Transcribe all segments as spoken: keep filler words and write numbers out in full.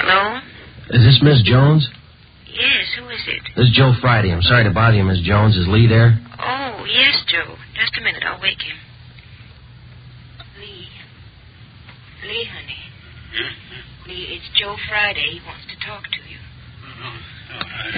Hello? Is this Miss Jones? Yes, who is it? This is Joe Friday. I'm sorry to bother you, Miss Jones. Is Lee there? Oh, yes, Joe. Just a minute. I'll wake him. Lee. Lee, honey. Hmm? Lee, it's Joe Friday. He wants to talk to you. Oh, oh,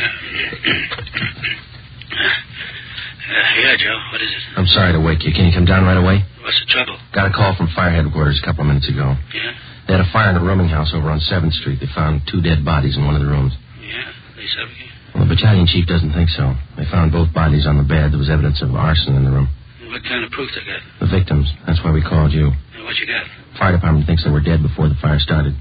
uh, uh, yeah, Joe. What is it? I'm sorry to wake you. Can you come down right away? What's the trouble? Got a call from fire headquarters a couple of minutes ago. Yeah? They had a fire in a rooming house over on seventh street. They found two dead bodies in one of the rooms. Yeah? They suffocated? Well, the battalion chief doesn't think so. They found both bodies on the bed. There was evidence of arson in the room. What kind of proof they got? The victims. That's why we called you. What you got? Fire department thinks they were dead before the fire started.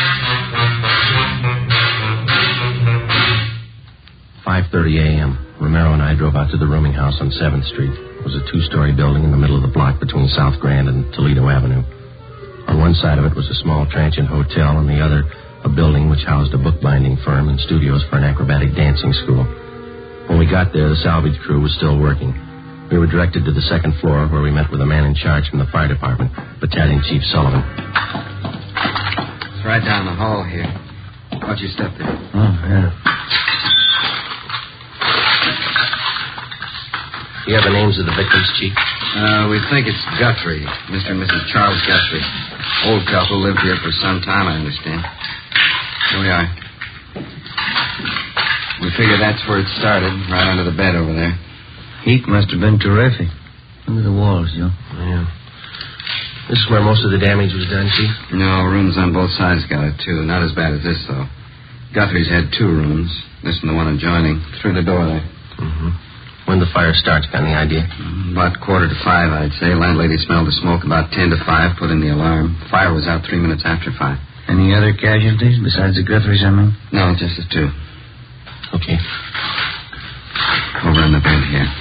five thirty a.m. Romero and I drove out to the rooming house on seventh street. It was a two-story building in the middle of the block between South Grand and Toledo Avenue. On one side of it was a small transient hotel, and the other a building which housed a bookbinding firm and studios for an acrobatic dancing school. When we got there, the salvage crew was still working. We were directed to the second floor, where we met with a man in charge from the fire department, Battalion Chief Sullivan. It's right down the hall here. Watch your step there. Oh, yeah. You have the names of the victims, Chief? Uh, we think it's Guthrie, Mister and Missus Charles Guthrie. Old couple, lived here for some time, I understand. Here we are. We figure that's where it started, right under the bed over there. Heat must have been terrific. Look at the walls, Joe. Yeah. This is where most of the damage was done, Chief? No, rooms on both sides got it, too. Not as bad as this, though. Guthrie's had two rooms. This and the one adjoining. Through the door there. Mm-hmm. When the fire starts, got any idea? About quarter to five, I'd say. Landlady smelled the smoke about ten to five, put in the alarm. Fire was out three minutes after five. Any other casualties besides the Guthries, I mean? No, just the two. Okay. Over on the bed here.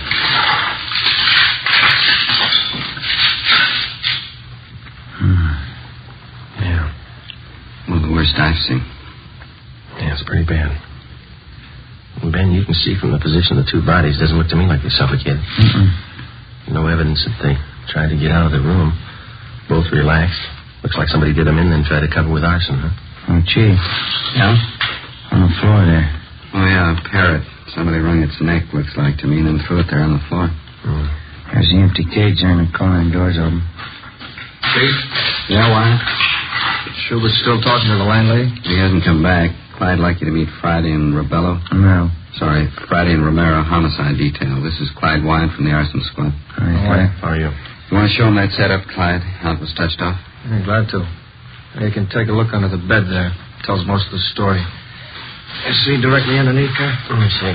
Hmm. Yeah. Well, the worst I've seen. Yeah, it's pretty bad. Ben, you can see from the position of the two bodies, doesn't look to me like they suffocated. Mm-mm. No evidence that they tried to get out of the room. Both relaxed. Looks like somebody did them in and tried to cover with arson, huh? Oh, Chief. Yeah? On the floor there. Oh, yeah, a parrot. Somebody wrung its neck, looks like to me, and then threw it there on the floor. Oh. There's the empty cage there in the corner, and doors open. Chief? Yeah, why? Schubert's still talking to the landlady? He hasn't come back. I'd like you to meet Friday and Rebello. No. Sorry, Friday and Romero, homicide detail. This is Clyde Wine from the arson squad. All right. How are you? You want to show him that setup, Clyde? How it was touched off? I'm glad to. You can take a look under the bed there. Tells most of the story. You see directly underneath there? Let me see.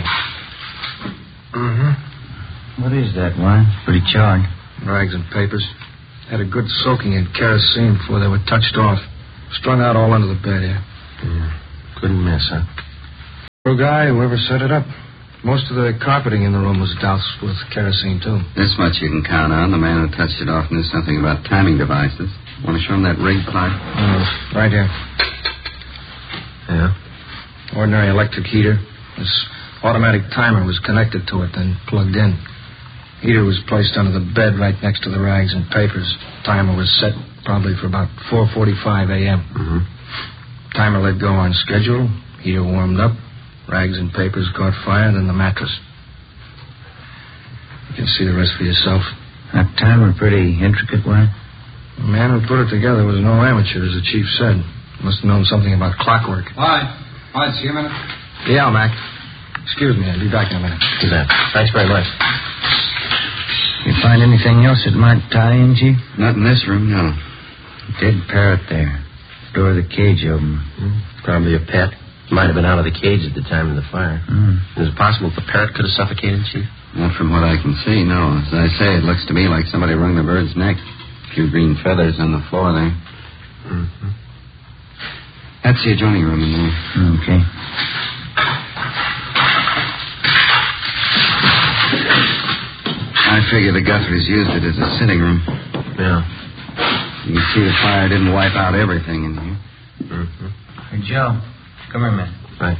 Mm-hmm. What is that, Wine? Pretty charred. Rags and papers. Had a good soaking in kerosene before they were touched off. Strung out all under the bed here. Yeah. Couldn't miss, huh? Poor guy, whoever set it up. Most of the carpeting in the room was doused with kerosene, too. This much you can count on. The man who touched it off knew something about timing devices. Want to show him that rig, Clyde? Uh, right here. Yeah? Ordinary electric heater. This automatic timer was connected to it, then plugged in. Heater was placed under the bed right next to the rags and papers. Timer was set probably for about four forty-five a.m. Mm-hmm. Timer let go on schedule. Heater warmed up. Rags and papers caught fire, then the mattress. You can see the rest for yourself. That timer pretty intricate, Wine? The man who put it together was no amateur, as the chief said. Must have known something about clockwork. Hi. Hi, see you a minute. Yeah, Mac. Excuse me, I'll be back in a minute. Do that. Thanks very much. You find anything else that might tie in, Chief? Not in this room, no. Dead parrot there. Door of the cage open. Mm, probably a pet. Might have been out of the cage at the time of the fire. Mm. Is it possible the parrot could have suffocated, Chief? Not from what I can see, no. As I say, it looks to me like somebody wrung the bird's neck. A few green feathers on the floor there. Mm-hmm. That's the adjoining room in there. Okay. I figure the Guthries used it as a sitting room. Yeah. You can see the fire didn't wipe out everything in here. Mm-hmm. Hey, Joe. Come here, man. Right.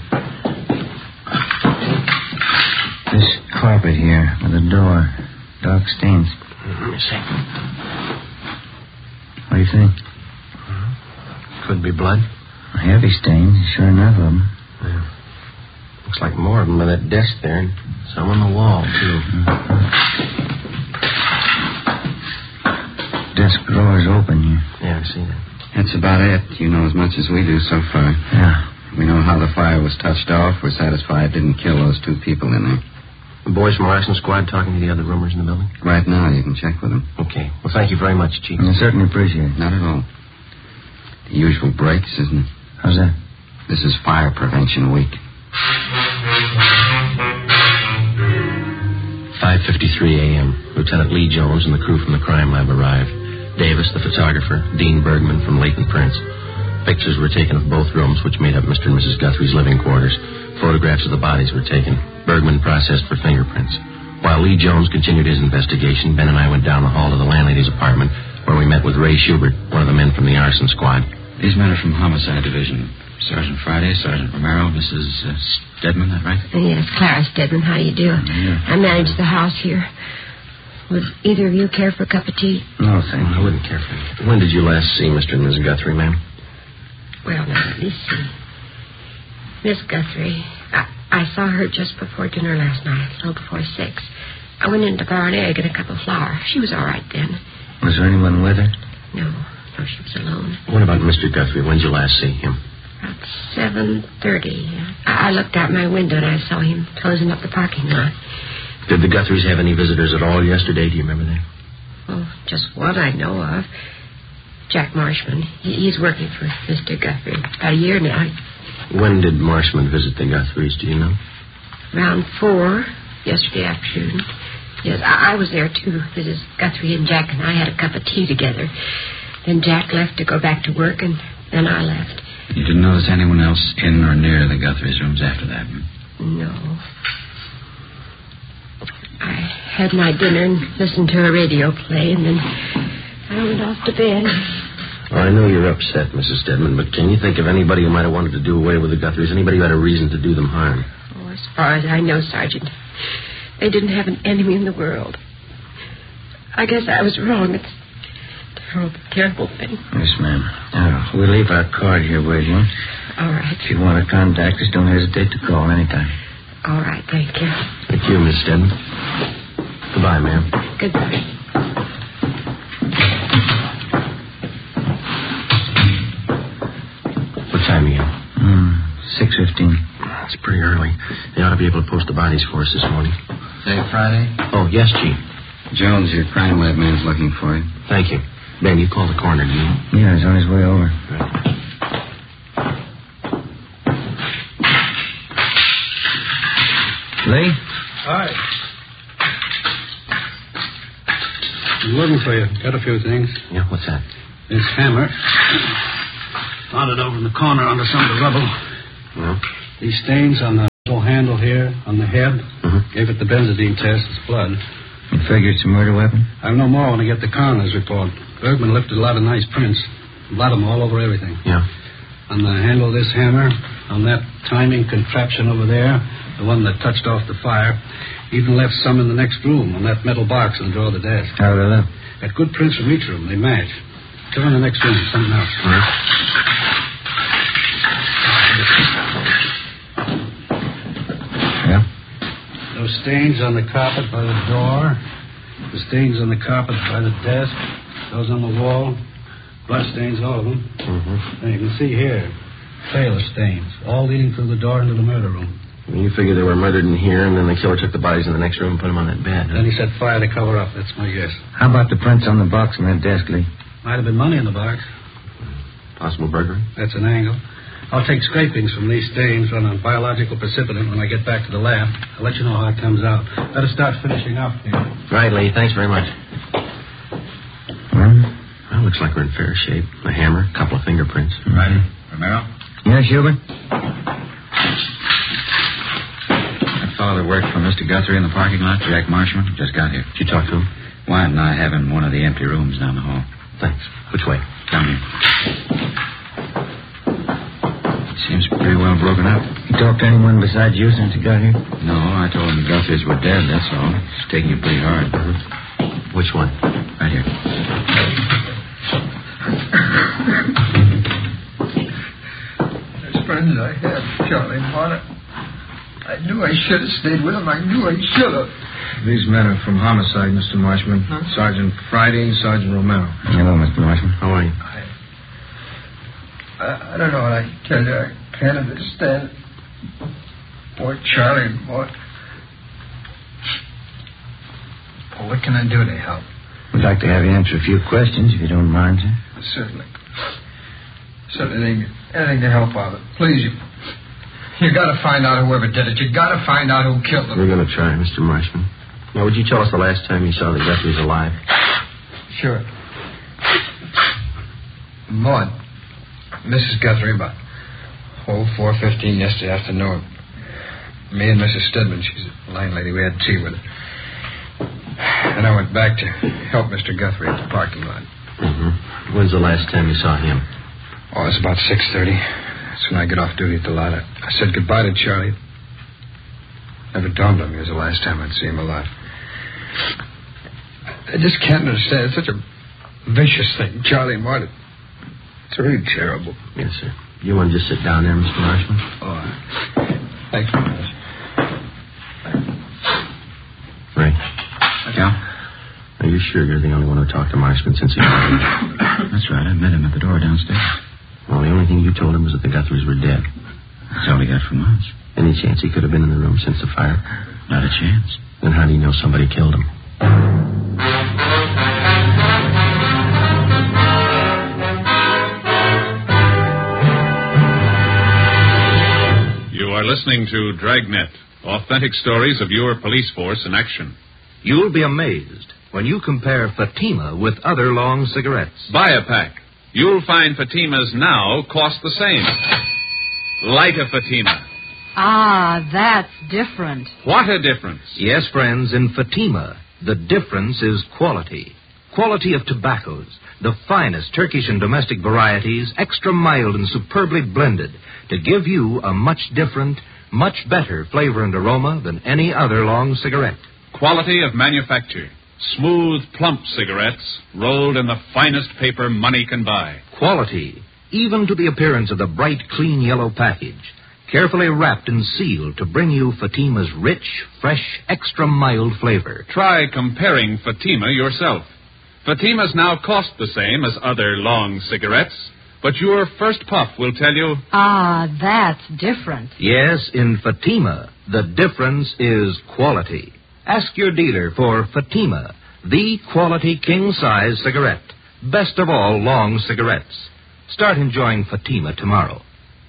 This carpet here with the door. Dark stains. Let me see. What do you think? Mm-hmm. Could be blood. Heavy stains, sure enough of them. Yeah. Looks like more of them by that desk there, and some on the wall, too. Desk drawer's open here. Yeah, I see that. That's about it. You know as much as we do so far. Yeah. We know how the fire was touched off. We're satisfied it didn't kill those two people in there. The boys from Arson Squad talking to the other roomers in the building? Right now, you can check with them. Okay. Well, thank you very much, Chief. I certainly appreciate it. Not at all. The usual breaks, isn't it? How's that? This is Fire Prevention Week. five fifty-three a.m. Lieutenant Lee Jones and the crew from the crime lab arrived. Davis, the photographer, Dean Bergman from Leighton Prince. Pictures were taken of both rooms, which made up Mister and Missus Guthrie's living quarters. Photographs of the bodies were taken. Bergman processed for fingerprints. While Lee Jones continued his investigation, Ben and I went down the hall to the landlady's apartment, where we met with Ray Schubert, one of the men from the Arson Squad. These men are from Homicide Division. Sergeant Friday, Sergeant Romero, Missus Uh, Stedman, that right? Yes, Clara Stedman, how do you do? Yeah. I manage the house here. Would either of you care for a cup of tea? No, thank I you. wouldn't care for it. When did you last see Mister and Missus Guthrie, ma'am? Well, now, let me see. Miss Guthrie, I, I saw her just before dinner last night, a little before six. I went in to borrow an egg and a cup of flour. She was all right then. Was there anyone with her? No, no, she was alone. What about Mister Guthrie? When did you last see him? About seven thirty. I, I looked out my window and I saw him closing up the parking lot. Did the Guthries have any visitors at all yesterday? Do you remember that? Oh, just one I know of. Jack Marshman. He, he's working for Mister Guthrie about a year now. When did Marshman visit the Guthries? Do you know? Around four yesterday afternoon. Yes, I, I was there too. Missus Guthrie and Jack and I had a cup of tea together. Then Jack left to go back to work, and then I left. You didn't notice anyone else in or near the Guthries' rooms after that? Hmm? No. I had my dinner and listened to a radio play, and then I went off to bed. Well, I know you're upset, Missus Stedman, but can you think of anybody who might have wanted to do away with the Guthries? Anybody who had a reason to do them harm? Oh, as far as I know, Sergeant, they didn't have an enemy in the world. I guess I was wrong. It's a terrible, terrible thing. Yes, ma'am. Uh, we'll leave our card here with you. All right. If you want to contact us, don't hesitate to call anytime. All right, thank you. Thank you, Miss Stedman. Goodbye, ma'am. Goodbye. What time are you? Mm, six fifteen. It's pretty early. They ought to be able to post the bodies for us this morning. Say Friday? Oh, yes, Chief. Jones, your crime lab man's looking for you. Thank you. Ben, you called the coroner, did you? Yeah, he's on his way over. Right. Lee? Hi. I'm looking for you. Got a few things. Yeah, what's that? This hammer. Found it over in the corner under some of the rubble. Well? These stains on the little handle here, on the head. Mm-hmm. Gave it the benzodine test. It's blood. You figure it's a murder weapon? I'll know more when I get the coroner's report. Bergman lifted a lot of nice prints. Blood them all over everything. Yeah. On the handle of this hammer, on that timing contraption over there, the one that touched off the fire, even left some in the next room on that metal box in the drawer of the desk. How do they look? Got good prints from each room. They match. Go in the next room. Something else. Yeah? Those stains on the carpet by the door. The stains on the carpet by the desk. Those on the wall. Blood stains, all of them. Mm-hmm. And you can see here, sailor stains, all leading through the door into the murder room. Well, you figure they were murdered in here, and then the killer took the bodies in the next room and put them on that bed. Huh? Then he set fire to cover up. That's my guess. How about the prints on the box in that desk, Lee? Might have been money in the box. Possible burglary? That's an angle. I'll take scrapings from these stains, run a biological precipitant when I get back to the lab. I'll let you know how it comes out. Better start finishing up here. Right, Lee. Thanks very much. Well? Well, looks like we're in fair shape. A hammer, a couple of fingerprints. Friday? Romero? Yeah, Schubert? That fellow that worked for Mister Guthrie in the parking lot, Jack Marshman, just got here. Did you talk to him? Wyatt and I have him in one of the empty rooms down the hall. Thanks. Which way? Down here. Seems pretty well broken up. You talked to anyone besides you since you got here? No, I told him the Guthries were dead, that's all. It's taking it pretty hard. Which one? Right here. friends I had, Charlie Martin. I knew I should have stayed with him. I knew I should have. These men are from homicide, Mister Marshman. Huh? Sergeant Friday and Sergeant Romero. Hello, Mister Marshman. How are you? I, I, I don't know what I can tell you. I can't understand. Boy, Charlie, boy. Well, what can I do to help? We'd like to have you answer a few questions, if you don't mind, sir. Certainly. Certainly anything, anything to help out. Please, you, you got to find out whoever did it. You got to find out who killed them. We're going to try, Mister Marshman. Now, would you tell us the last time you saw the Guthrie's alive? Sure. Maud, Missus Guthrie, about oh four fifteen yesterday afternoon. Me and Missus Stedman, she's a landlady, we had tea with her. And I went back to help Mister Guthrie at the parking lot. Mm-hmm. When's the last time you saw him? Oh, it was about six thirty. That's when I got off duty at the lot. I, I said goodbye to Charlie. Never dawned on me it was the last time I'd see him alive. I just can't understand. It's such a vicious thing. Charlie Martin. It's really terrible. Yes, sir. You want to just sit down there, Mister Marshman? Oh, thank you, Miss. Ray. Yeah? Are you sure you're the only one who talked to Marshman since he died? That's right. I met him at the door downstairs. Well, the only thing you told him was that the Guthries were dead. That's all he got from us. Any chance he could have been in the room since the fire? Not a chance. Then how do you know somebody killed him? You are listening to Dragnet, authentic stories of your police force in action. You'll be amazed when you compare Fatima with other long cigarettes. Buy a pack. You'll find Fatimas now cost the same. Light a Fatima. Ah, that's different. What a difference. Yes, friends, in Fatima, the difference is quality. Quality of tobaccos, the finest Turkish and domestic varieties, extra mild and superbly blended, to give you a much different, much better flavor and aroma than any other long cigarette. Quality of manufacture. Smooth, plump cigarettes rolled in the finest paper money can buy. Quality, even to the appearance of the bright, clean yellow package. Carefully wrapped and sealed to bring you Fatima's rich, fresh, extra mild flavor. Try comparing Fatima yourself. Fatimas now cost the same as other long cigarettes, but your first puff will tell you... Ah, that's different. Yes, in Fatima, the difference is quality. Ask your dealer for Fatima, the quality king-size cigarette. Best of all long cigarettes. Start enjoying Fatima tomorrow.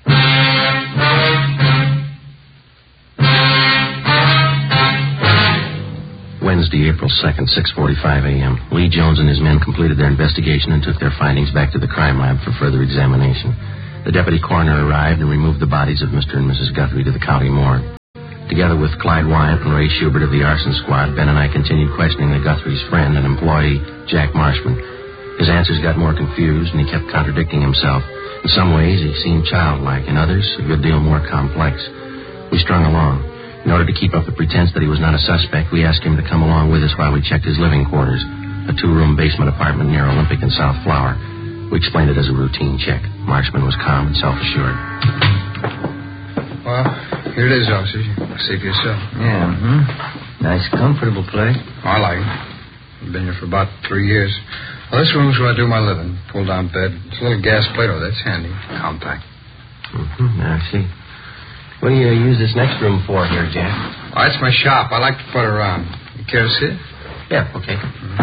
Wednesday, April second, six forty-five a.m. Lee Jones and his men completed their investigation and took their findings back to the crime lab for further examination. The deputy coroner arrived and removed the bodies of Mister and Missus Guthrie to the county morgue. Together with Clyde Wyant and Ray Schubert of the arson squad, Ben and I continued questioning the Guthrie's friend and employee, Jack Marshman. His answers got more confused, and he kept contradicting himself. In some ways, he seemed childlike. In others, a good deal more complex. We strung along. In order to keep up the pretense that he was not a suspect, we asked him to come along with us while we checked his living quarters, a two-room basement apartment near Olympic and South Flower. We explained it as a routine check. Marshman was calm and self-assured. Well, here it is, officer. See for yourself. Yeah, mm-hmm. Nice, comfortable place. I like it. I've been here for about three years. Well, this room's where I do my living. Pull-down bed. It's a little gas plate. Oh, that's handy. Compact. Mm-hmm. I see. What do you use this next room for here, Jack? Oh, it's my shop. I like to put around. You care to see it? Yeah, okay.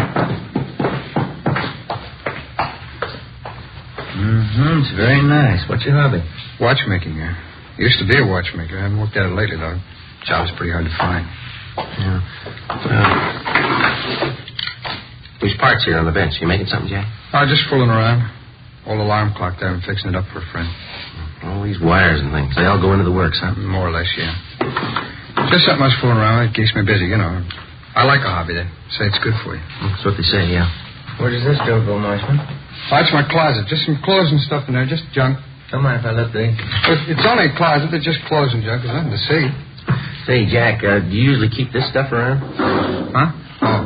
Mm-hmm. It's very nice. What's your hobby? Watchmaking here. Used to be a watchmaker. I haven't worked at it lately, though. Job's pretty hard to find. Yeah. Well, these parts here on the bench. You making something, Jack? Oh, just fooling around. Old alarm clock there. I'm fixing it up for a friend. All these wires and things. They all go into the works, huh? More or less, yeah. Just something I was fooling around. It keeps me busy, you know. I like a hobby. They say it's good for you. That's what they say, yeah. Where does this door go, Marshman? Oh, it's my closet. Just some clothes and stuff in there. Just junk. Don't mind if I look there. It's only a closet. It's just clothes and junk. There's nothing to see. Say, Jack, uh, do you usually keep this stuff around? Huh? Oh.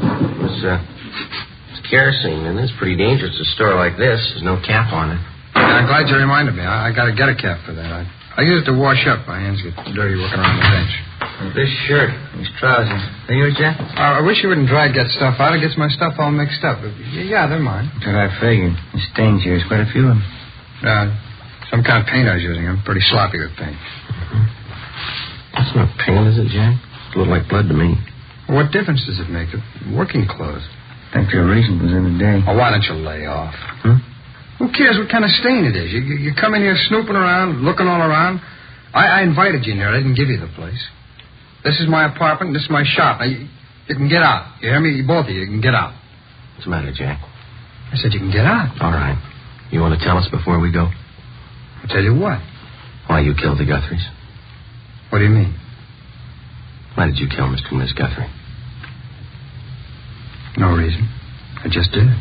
It's, uh, it's kerosene, and it's pretty dangerous to store like this. There's no cap on it. I'm glad you reminded me. I, I got to get a cap for that. I, I use it to wash up. My hands get dirty working around the bench. This shirt, these trousers, are yours, Jack? Uh, I wish you wouldn't drag that stuff out. It gets my stuff all mixed up. Yeah, they're mine. That's what I figured. The stains here is quite a few of them. Uh, some kind of paint I was using. I'm pretty sloppy with paint. Mm-hmm. That's not paint, is it, Jack? It looked like blood to me. Well, what difference does it make? Working clothes. I think your reason was in the day. Oh, why don't you lay off? Hmm? Who cares what kind of stain it is? You, you, you come in here snooping around, looking all around. I, I invited you in here. I didn't give you the place. This is my apartment. This is my shop. Now, you, you can get out. You hear me? You, both of you, you can get out. What's the matter, Jack? I said you can get out. All right. You want to tell us before we go? I'll tell you what. Why you killed the Guthries? What do you mean? Why did you kill Mister and Miss Guthrie? No reason. I just did.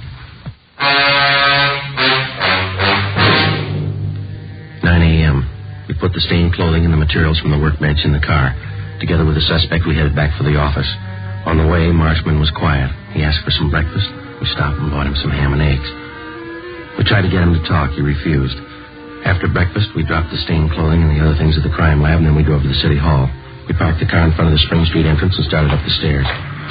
nine a.m. We put the stained clothing and the materials from the workbench in the car. Together with the suspect, we headed back for the office. On the way, Marshman was quiet. He asked for some breakfast. We stopped and bought him some ham and eggs. We tried to get him to talk. He refused. After breakfast, we dropped the stained clothing and the other things at the crime lab, and then we drove to the city hall. We parked the car in front of the Spring Street entrance and started up the stairs.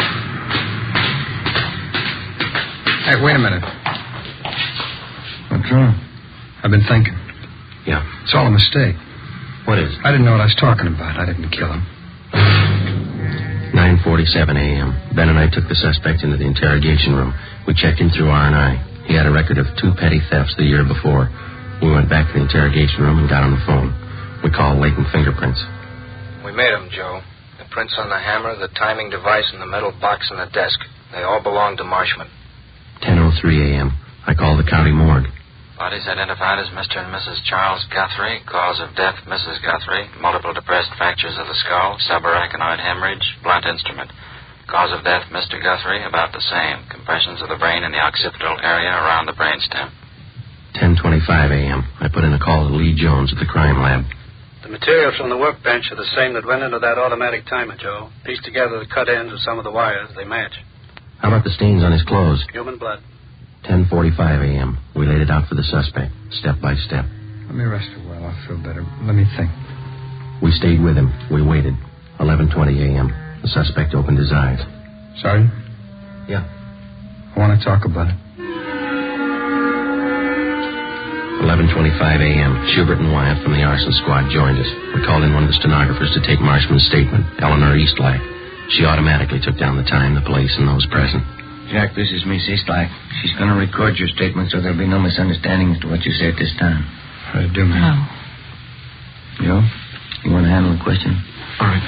Hey, wait a minute. What's wrong? I've been thinking. Yeah. It's all a mistake. What is? I didn't know what I was talking about. I didn't kill him. nine forty-seven a.m. Ben and I took the suspect into the interrogation room. We checked him through R and I. He had a record of two petty thefts the year before. We went back to the interrogation room and got on the phone. We called latent fingerprints. We made them, Joe. The prints on the hammer, the timing device, and the metal box on the desk. They all belong to Marshman. ten oh three a.m. I called the county morgue. Bodies identified as Mister and Missus Charles Guthrie. Cause of death, Missus Guthrie. Multiple depressed fractures of the skull. Subarachnoid hemorrhage. Blunt instrument. Cause of death, Mister Guthrie, about the same. Compressions of the brain in the occipital area around the brainstem. ten twenty-five a.m. I put in a call to Lee Jones at the crime lab. The materials from the workbench are the same that went into that automatic timer, Joe. Piece together the cut ends of some of the wires. They match. How about the stains on his clothes? Human blood. ten forty-five a.m. We laid it out for the suspect, step by step. Let me rest a while. I'll feel better. Let me think. We stayed with him. We waited. eleven twenty a.m. The suspect opened his eyes. Sergeant? Yeah? I want to talk about it. eleven twenty-five a.m. Schubert and Wyatt from the arson squad joined us. We called in one of the stenographers to take Marshman's statement, Eleanor Eastlack. She automatically took down the time, the place, and those present. Jack, this is Miss Eastlack. She's going to record your statement so there'll be no misunderstanding as to what you say at this time. How do you do, ma'am? Oh. Joe, you want to handle the question? All right.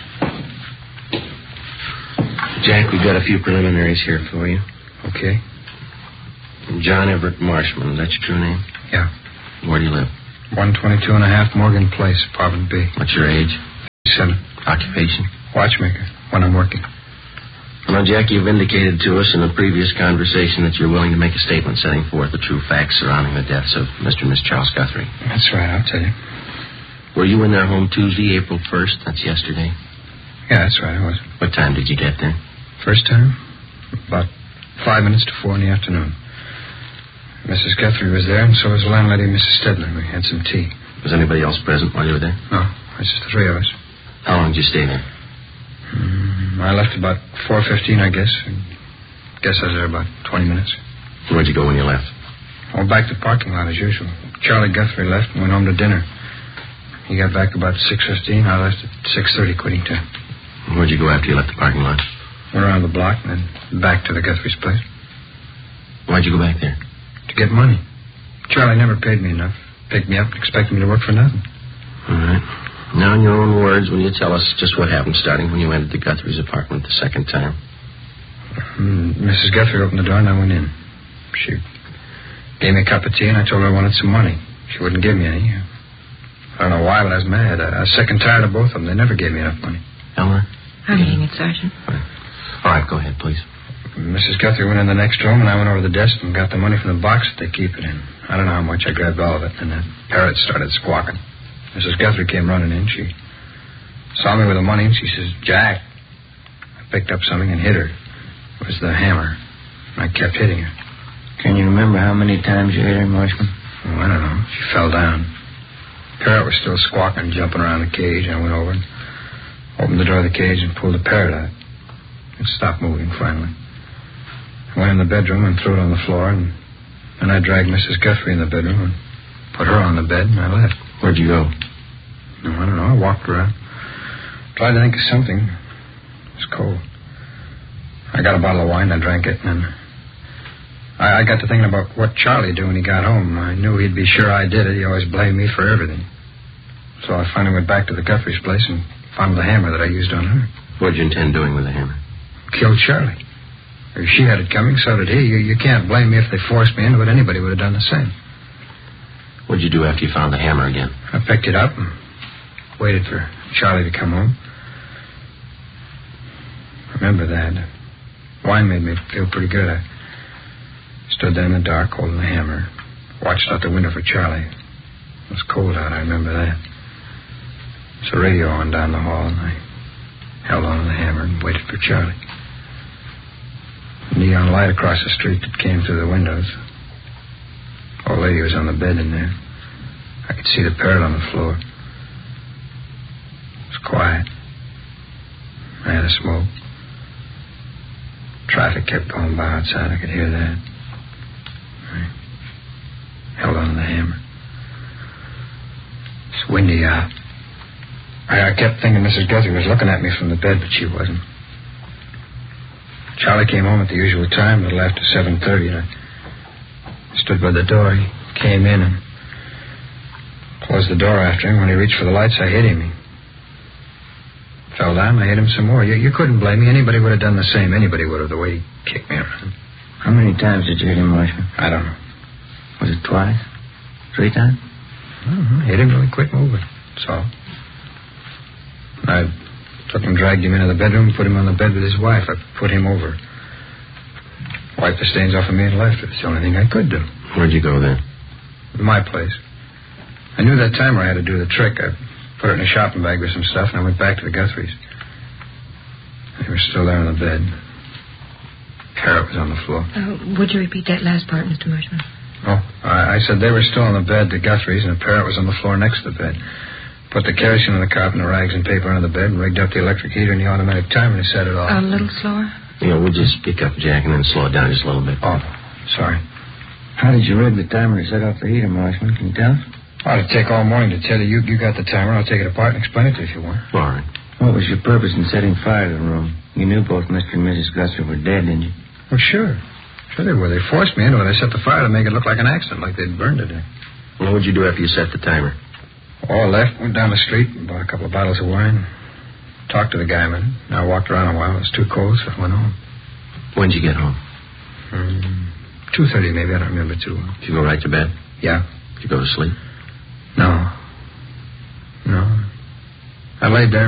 Jack, we've got a few preliminaries here for you. Okay. John Everett Marshman, is that your true name? Yeah. Where do you live? one twenty-two and a half Morgan Place, apartment B. What's your age? Seven. Occupation? Watchmaker, when I'm working. Well, Jack, you've indicated to us in a previous conversation that you're willing to make a statement setting forth the true facts surrounding the deaths of Mister and Miss Charles Guthrie. That's right, I'll tell you. Were you in their home Tuesday, April first? That's yesterday. Yeah, that's right, I was. What time did you get there? First time? About five minutes to four in the afternoon. Missus Guthrie was there, and so was the landlady, Missus Stedman. We had some tea. Was anybody else present while you were there? No, it's just the three of us. How long did you stay there? Mm, I left about four fifteen, I guess. I guess I was there about twenty minutes. Where'd you go when you left? I went back to the parking lot as usual. Charlie Guthrie left and went home to dinner. He got back about six fifteen. I left at six thirty, quitting time. Where'd you go after you left the parking lot? Around the block and then back to the Guthrie's place. Why'd you go back there? To get money. Charlie never paid me enough. Picked me up and expected me to work for nothing. All right. Now, in your own words, will you tell us just what happened starting when you entered the Guthrie's apartment the second time? Mm, Missus Guthrie opened the door and I went in. She gave me a cup of tea and I told her I wanted some money. She wouldn't give me any. I don't know why, but I was mad. I, I was sick and tired of both of them. They never gave me enough money. Eleanor? I'm getting it, Sergeant. All right. All right, go ahead, please. Missus Guthrie went in the next room, and I went over the desk and got the money from the box that they keep it in. I don't know how much. I grabbed all of it, and that parrot started squawking. Missus Guthrie came running in. She saw me with the money, and she says, "Jack." I picked up something and hit her. It was the hammer. I kept hitting her. Can you remember how many times you hit her, Marshman? Oh, I don't know. She fell down. Parrot was still squawking, jumping around the cage. I went over and opened the door of the cage and pulled the parrot out. It stopped moving finally. I went in the bedroom and threw it on the floor, and then I dragged Missus Guthrie in the bedroom and put her on the bed, and I left. Where'd you go? No, I don't know. I walked around. Tried to think of something. It was cold. I got a bottle of wine, I drank it, and then I, I got to thinking about what Charlie'd do when he got home. I knew he'd be sure I did it. He always blamed me for everything. So I finally went back to the Guthrie's place and found the hammer that I used on her. What'd you intend doing with the hammer? Killed Charlie. If she had it coming, so did he. You, you can't blame me if they forced me into it. Anybody would have done the same. What'd you do after you found the hammer again? I picked it up and waited for Charlie to come home. Remember that. Wine made me feel pretty good. I stood there in the dark holding the hammer, watched out the window for Charlie. It was cold out, I remember that. There's a radio on down the hall, and I held on to the hammer and waited for Charlie. A neon light across the street that came through the windows. Old lady was on the bed in there. I could see the parrot on the floor. It was quiet. I had a smoke. Traffic kept going by outside. I could hear that. I held on to the hammer. It's windy out. I, I kept thinking Missus Guthrie was looking at me from the bed, but she wasn't. Charlie came home at the usual time, a little after seven thirty, and I stood by the door. He came in and closed the door after him. When he reached for the lights, I hit him. He fell down. I hit him some more. You, you couldn't blame me. Anybody would have done the same. Anybody would have, the way he kicked me around. How many times did you hit him, Marshman? I don't know. Was it twice? Three times? I don't know. Hit him really quick moving. That's all. I took him, dragged him into the bedroom, put him on the bed with his wife. I put him over. Wiped the stains off of me and left. It's the only thing I could do. Where'd you go then? My place. I knew that timer had to do the trick. I put it in a shopping bag with some stuff, and I went back to the Guthries. They were still there on the bed. Parrot was on the floor. Uh, would you repeat that last part, Mister Marshman? Oh, I, I said they were still on the bed, the Guthries, and the parrot was on the floor next to the bed. Put the kerosene on the carpet and the rags and paper under the bed, and rigged up the electric heater and the automatic timer and set it off. A little slower? Yeah, we'll just speak up, Jack, and then slow it down just a little bit. Oh, sorry. How did you rig the timer to set off the heater, Marshman? Can you tell us? Oh, it'd take all morning to tell you. You, you got the timer. I'll take it apart and explain it to you if you want. All right. What was your purpose in setting fire to the room? You knew both Mister and Missus Guthrie were dead, didn't you? Well, sure. Sure they were. They forced me into it. They set the fire to make it look like an accident, like they'd burned it. Well, what'd you do after you set the timer? Oh, I left, went down the street, bought a couple of bottles of wine, talked to the guyman. I walked around a while. It was too cold, so I went home. When'd you get home? Um, two thirty, maybe. I don't remember too well. Did you go right to bed? Yeah. Did you go to sleep? No. No. I laid there